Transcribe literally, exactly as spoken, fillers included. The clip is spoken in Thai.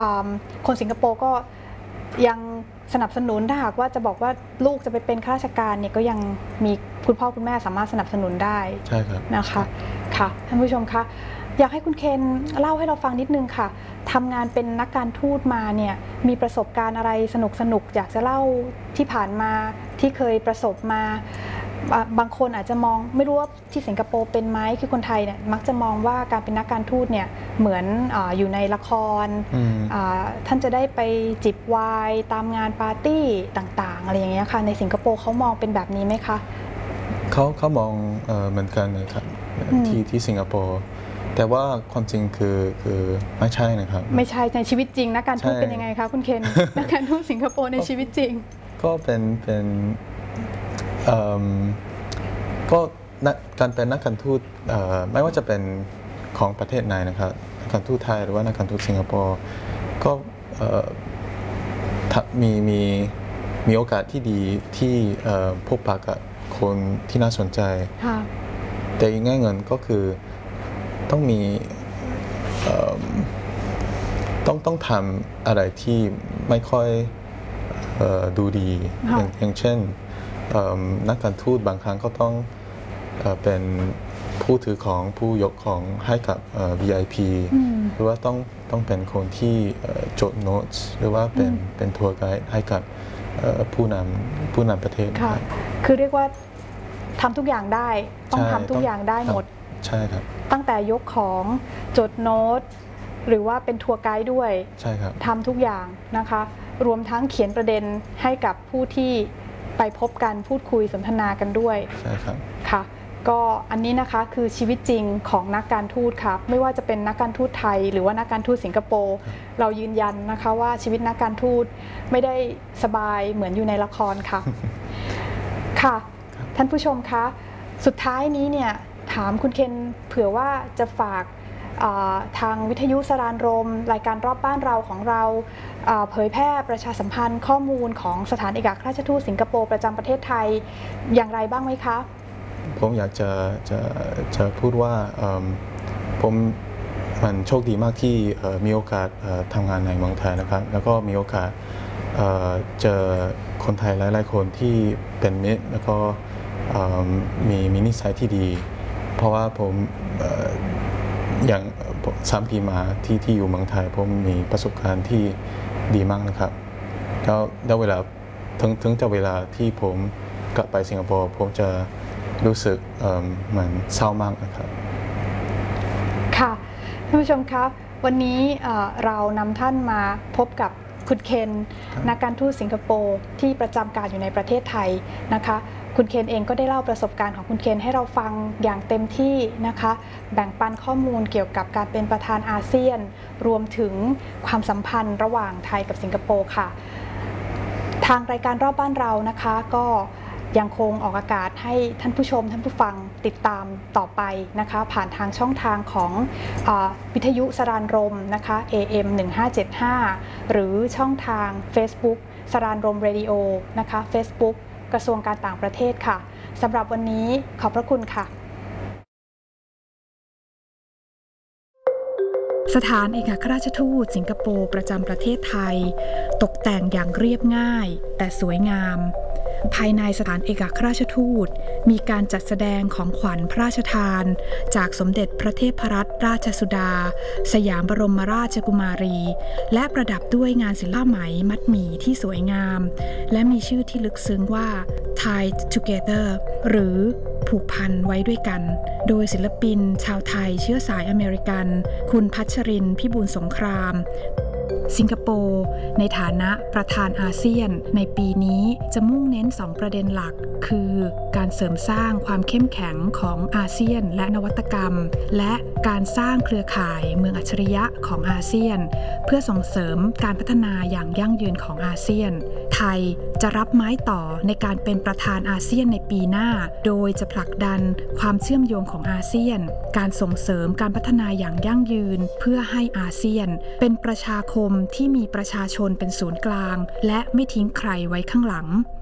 คนสิงคโปร์ก็ยังสนับสนุนถ้าหากว่าจะบอกว่าลูกจะไปเป็นข้าราชการเนี่ยก็ยังมีคุณพ่อคุณแม่สามารถสนับสนุนได้ใช่ครับนะคะค่ะท่านผู้ชมคะอยากให้คุณเคนเล่าให้เราฟังนิดนึงค่ะทำงานเป็นนักการทูตมาเนี่ยมีประสบการณ์อะไรสนุกสนุกอยากจะเล่าที่ผ่านมาที่เคยประสบมาบางคนอาจจะมองไม่รู้ว่าที่สิงคโปร์เป็นไหมคือคนไทยเนี่ยมักจะมองว่าการเป็นนักการทูตเนี่ยเหมือน อ, อยู่ในละครท่านจะได้ไปจิบไวน์ตามงานปาร์ตี้ต่างๆอะไรอย่างเงี้ยค่ะในสิงคโปร์เขามองเป็นแบบนี้ไหมคะเขาเขามองเหมือนกันนะครับที่ที่สิงคโปร์แต่ว่าความจริงคือคือไม่ใช่นะครับไม่ใช่ในชีวิตจริงนักการทูตเป็นยังไงคะคุณเคนนักการทูตสิงคโปร์ในชีวิตจริงก็เป็นเป็นก็การเป็นนักการทูตไม่ว่าจะเป็นของประเทศไหนนะครับนักการทูตไทยหรือว่านักการทูตสิงคโปร์ก็มีมีมีโอกาสที่ดีที่พบปะกับคนที่น่าสนใจแต่อีกแง่เงินก็คือต้องมีต้องต้องทำอะไรที่ไม่ค่อยดูดี อ, ย่างอย่างเช่นนักการทูตบางครั้งก็ต้องเป็นผู้ถือของผู้ยกของให้กับ วี ไอ พี หรือว่าต้องต้องเป็นคนที่จดโน้ตหรือว่าเป็นเป็นทัวร์ไกด์ให้กับผู้นำผู้นำประเทศค่ะคือเรียกว่าทำทุกอย่างได้ต้องทำทุกอย่างได้หมดใช่ครับตั้งแต่ยกของจดโน้ตหรือว่าเป็นทัวร์ไกด์ด้วยใช่ครับทำทุกอย่างนะคะรวมทั้งเขียนประเด็นให้กับผู้ที่ไปพบกันพูดคุยสนทนากันด้วยใช่ครับค่ะก็อันนี้นะคะคือชีวิตจริงของนักการทูตค่ะไม่ว่าจะเป็นนักการทูตไทยหรือว่านักการทูตสิงคโปร์เรายืนยันนะคะว่าชีวิตนักการทูตไม่ได้สบายเหมือนอยู่ในละครค่ะค่ะท่านผู้ชมคะสุดท้ายนี้เนี่ยถามคุณเคนเผื่อว่าจะฝากทางวิทยุสรานรมรายการรอบบ้านเราของเราเผยแพร่ประชาสัมพันธ์ข้อมูลของสถานเอกอัครราชทูตสิงคโปร์ประจำประเทศไทยอย่างไรบ้างไหมคะผมอยากจะจะจะพูดว่าผมมันโชคดีมากที่มีโอกาสทำงานในเมืองไทยนะครับแล้วก็มีโอกาสเจอคนไทยหลายๆคนที่เป็นมิตรแล้วก็มีมีนิสัยที่ดีเพราะว่าผมอย่างสามปีมาที่ที่อยู่เมืองไทยผมมีประสบการณ์ที่ดีมากนะครับแล้วแล้วเวลาถึงถึงจะเวลาที่ผมกลับไปสิงคโปร์ผมจะรู้สึกเหมือนเศร้ามากนะครับค่ะท่านผู้ชมครับวันนี้เรานำท่านมาพบกับคุณเคนนักการทูตสิงคโปร์ที่ประจำการอยู่ในประเทศไทยนะคะคุณเคนเองก็ได้เล่าประสบการณ์ของคุณเคนให้เราฟังอย่างเต็มที่นะคะแบ่งปันข้อมูลเกี่ยวกับการเป็นประธานอาเซียนรวมถึงความสัมพันธ์ระหว่างไทยกับสิงคโปร์ค่ะทางรายการรอบบ้านเรานะคะก็ยังคงออกอากาศให้ท่านผู้ชมท่านผู้ฟังติดตามต่อไปนะคะผ่านทางช่องทางของวิทยุสรานรมนะคะ เอ เอ็ม หนึ่งห้าเจ็ดห้า หรือช่องทาง Facebook สรานรมเรดิโอนะคะ Facebook กระทรวงการต่างประเทศค่ะสำหรับวันนี้ขอบพระคุณค่ะสถานเอกอัครราชทูตสิงคโปร์ประจำประเทศไทยตกแต่งอย่างเรียบง่ายแต่สวยงามภายในสถานเอกอัครราชทูตมีการจัดแสดงของขวัญพระราชทานจากสมเด็จพระเทพรัตนราชสุดาสยามบรมราชกุมารีและประดับด้วยงานศิลปะไหมมัดหมี่ที่สวยงามและมีชื่อที่ลึกซึ้งว่า Tied Together หรือผูกพันไว้ด้วยกันโดยศิลปินชาวไทยเชื้อสายอเมริกันคุณพัชรินทร์พิบูลสงครามสิงคโปร์ในฐานะประธานอาเซียนในปีนี้จะมุ่งเน้นสองประเด็นหลักคือการเสริมสร้างความเข้มแข็งของอาเซียนและนวัตกรรมและการสร้างเครือข่ายเมืองอัจฉริยะของอาเซียนเพื่อส่งเสริมการพัฒนาอย่างยั่งยืนของอาเซียนไทยจะรับไม้ต่อในการเป็นประธานอาเซียนในปีหน้าโดยจะผลักดันความเชื่อมโยงของอาเซียนการส่งเสริมการพัฒนาอย่างยั่งยืนเพื่อให้อาเซียนเป็นประชาคมที่มีประชาชนเป็นศูนย์กลางและไม่ทิ้งใครไว้ข้างหลัง